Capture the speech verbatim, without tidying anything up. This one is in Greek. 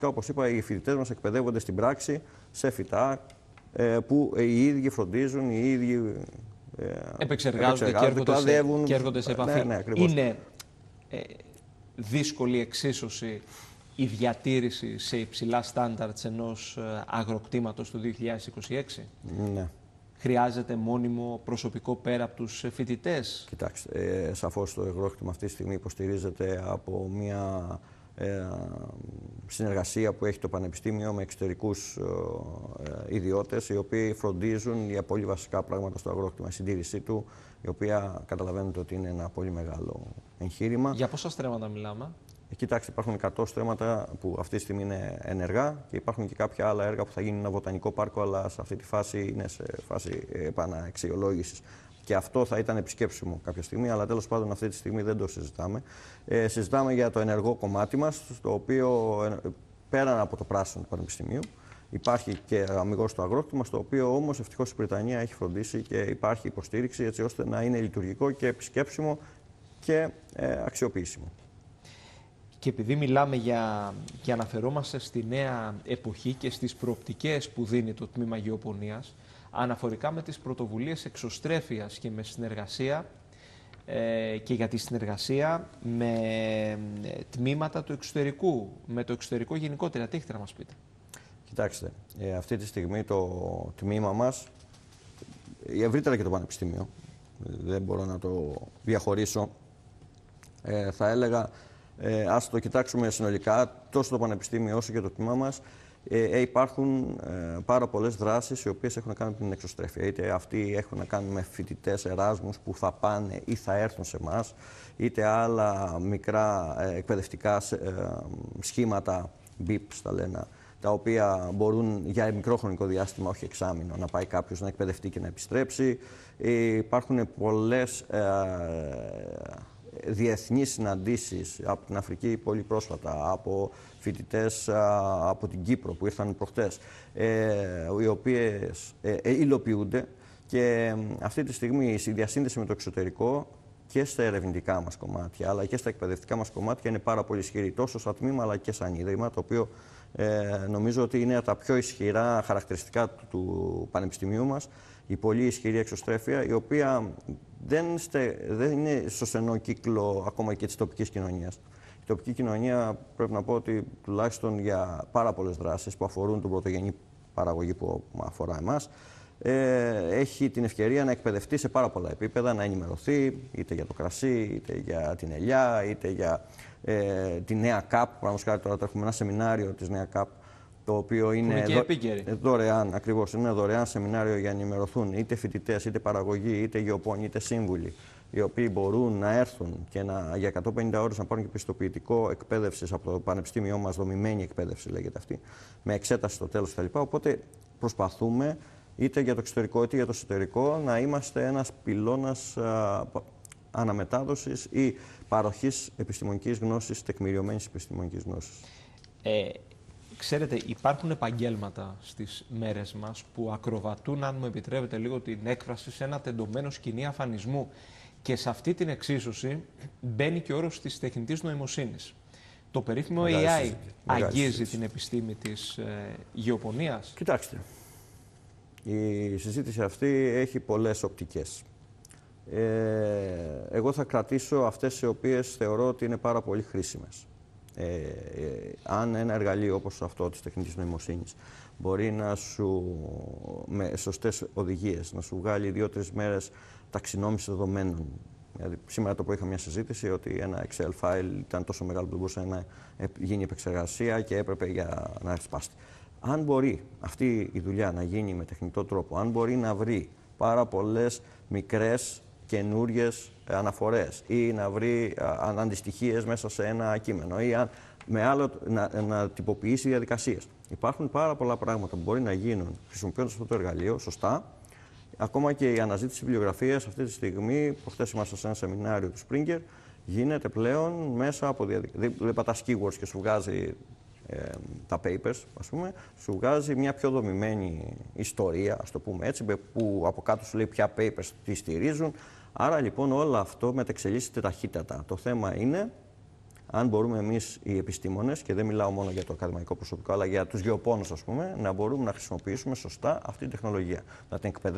Όπως είπα, οι φοιτητές μας εκπαιδεύονται στην πράξη σε φυτά που οι ίδιοι φροντίζουν, οι ίδιοι επεξεργάζονται, επεξεργάζονται και, έρχονται σε, και έρχονται σε επαφή. Ναι, ναι, είναι ε, δύσκολη εξίσωση η διατήρηση σε υψηλά στάνταρτς ενός αγροκτήματος του δύο χιλιάδες είκοσι έξι. Ναι. Χρειάζεται μόνιμο προσωπικό πέρα από τους φοιτητές. Κοιτάξτε, ε, σαφώς το αγρόκτημα αυτή τη στιγμή υποστηρίζεται από μια ε, συνεργασία που έχει το Πανεπιστήμιο με εξωτερικούς ε, ιδιώτες, οι οποίοι φροντίζουν για πολύ βασικά πράγματα στο αγρόκτημα. Η συντήρησή του, η οποία καταλαβαίνετε ότι είναι ένα πολύ μεγάλο εγχείρημα. Για πόσα στρέμματα μιλάμε? Κοιτάξτε, υπάρχουν εκατό στρέμματα που αυτή τη στιγμή είναι ενεργά και υπάρχουν και κάποια άλλα έργα που θα γίνει ένα βοτανικό πάρκο, αλλά σε αυτή τη φάση είναι σε φάση επαναξιολόγησης. Και αυτό θα ήταν επισκέψιμο κάποια στιγμή, αλλά τέλος πάντων αυτή τη στιγμή δεν το συζητάμε. Ε, συζητάμε για το ενεργό κομμάτι μας, το οποίο πέραν από το πράσινο του Πανεπιστημίου υπάρχει και αμιγώς το αγρόκτημα, στο οποίο όμως ευτυχώς η Βρετανία έχει φροντίσει και υπάρχει υποστήριξη έτσι ώστε να είναι λειτουργικό και επισκέψιμο και ε, αξιοποιήσιμο. Και επειδή μιλάμε για, και αναφερόμαστε στη νέα εποχή και στις προοπτικές που δίνει το τμήμα γεωπονίας, αναφορικά με τις πρωτοβουλίες εξωστρέφειας και με συνεργασία ε, και για τη συνεργασία με τμήματα του εξωτερικού, με το εξωτερικό γενικότερα. Τι έχετε να μας πείτε? Κοιτάξτε, ε, αυτή τη στιγμή το τμήμα μας, ευρύτερα και το Πανεπιστήμιο, δεν μπορώ να το διαχωρίσω, ε, θα έλεγα, Ε, ας το κοιτάξουμε συνολικά, τόσο το Πανεπιστήμιο όσο και το τμήμα μας, ε, υπάρχουν ε, πάρα πολλές δράσεις οι οποίες έχουν να κάνουν με την εξωστρέφεια. Είτε αυτοί έχουν να κάνουν με φοιτητές εράσμους που θα πάνε ή θα έρθουν σε εμάς, είτε άλλα μικρά ε, εκπαιδευτικά ε, σχήματα, μπιπς τα λένε, τα οποία μπορούν για μικρό χρονικό διάστημα, όχι εξάμηνο, να πάει κάποιος να εκπαιδευτεί και να επιστρέψει. Ε, υπάρχουν πολλές ε, διεθνείς συναντήσεις από την Αφρική πολύ πρόσφατα, από φοιτητές από την Κύπρο που ήρθαν προχτές, ε, οι οποίες ε, υλοποιούνται και αυτή τη στιγμή η διασύνδεση με το εξωτερικό και στα ερευνητικά μας κομμάτια αλλά και στα εκπαιδευτικά μας κομμάτια είναι πάρα πολύ ισχυρή, τόσο σαν τμήμα αλλά και σαν ίδρυμα, το οποίο ε, νομίζω ότι είναι τα πιο ισχυρά χαρακτηριστικά του, του Πανεπιστημίου μας, η πολύ ισχυρή εξωστρέφεια, η οποία δεν, στε, δεν είναι στο στενό κύκλο ακόμα και της τοπικής κοινωνίας. Η τοπική κοινωνία πρέπει να πω ότι τουλάχιστον για πάρα πολλές δράσεις που αφορούν την πρωτογενή παραγωγή που αφορά εμάς, ε, έχει την ευκαιρία να εκπαιδευτεί σε πάρα πολλά επίπεδα, να ενημερωθεί είτε για το κρασί, είτε για την ελιά, είτε για ε, τη νέα ΚΑΠ. Παραδείγματος χάρη, τώρα έχουμε ένα σεμινάριο της νέα ΚΑΠ, το οποίο είναι δο... δωρεάν, ακριβώς, είναι δωρεάν σεμινάριο για να ενημερωθούν είτε φοιτητές, είτε παραγωγοί, είτε γεωπόνοι, είτε σύμβουλοι, οι οποίοι μπορούν να έρθουν και να, για εκατόν πενήντα ώρες να πάρουν και πιστοποιητικό εκπαίδευση από το Πανεπιστήμιό μας, δομημένη εκπαίδευση λέγεται αυτή, με εξέταση στο τέλος κτλ. Οπότε προσπαθούμε είτε για το εξωτερικό είτε για το εσωτερικό να είμαστε ένας πυλώνας α, αναμετάδοσης ή παροχής επιστημονικής γνώσης, τεκμηριωμένης επιστημονικής γνώσης. Ε... Ξέρετε, υπάρχουν επαγγέλματα στις μέρες μας που ακροβατούν, αν μου επιτρέπετε λίγο την έκφραση, σε ένα τεντωμένο σκηνή αφανισμού. Και σε αυτή την εξίσωση μπαίνει και ο όρος της τεχνητής νοημοσύνης. Το περίφημο Μεγάλη έι άι συζήτηση. αγγίζει την επιστήμη της ε, γεωπονίας. Κοιτάξτε, η συζήτηση αυτή έχει πολλές οπτικές. Ε, εγώ θα κρατήσω αυτές οι οποίες θεωρώ ότι είναι πάρα πολύ χρήσιμες. Ε, ε, αν ένα εργαλείο όπως αυτό της τεχνητής νοημοσύνης μπορεί να σου, με σωστές οδηγίες, να σου βγάλει δύο-τρεις μέρες ταξινόμηση δεδομένων. Δηλαδή, σήμερα το πρωί είχα μια συζήτηση ότι ένα Excel file ήταν τόσο μεγάλο που δεν μπορούσε να γίνει επεξεργασία και έπρεπε για να σπάσει. Αν μπορεί αυτή η δουλειά να γίνει με τεχνητό τρόπο, αν μπορεί να βρει πάρα πολλές μικρές καινούριες αναφορές ή να βρει αντιστοιχίες μέσα σε ένα κείμενο ή αν, με άλλο να, να τυποποιήσει διαδικασίες. Υπάρχουν πάρα πολλά πράγματα που μπορεί να γίνουν χρησιμοποιώντας αυτό το εργαλείο σωστά. Ακόμα και η αναζήτηση βιβλιογραφίας αυτή τη στιγμή, προχθές ήμασταν σε ένα σεμινάριο του Springer, γίνεται πλέον μέσα από διαδικασίες. Δεν πατάς keywords και σου βγάζει ε, τα papers, ας πούμε, σου βγάζει μια πιο δομημένη ιστορία, ας το πούμε έτσι, που από κάτω σου λέει ποια papers τι στηρίζουν. Άρα λοιπόν όλο αυτό μετεξελίσσεται ταχύτατα. Το θέμα είναι αν μπορούμε εμείς οι επιστήμονες, και δεν μιλάω μόνο για το ακαδημαϊκό προσωπικό, αλλά για τους γεωπόνους, ας πούμε, να μπορούμε να χρησιμοποιήσουμε σωστά αυτή την τεχνολογία. Να την εκπαιδεύουμε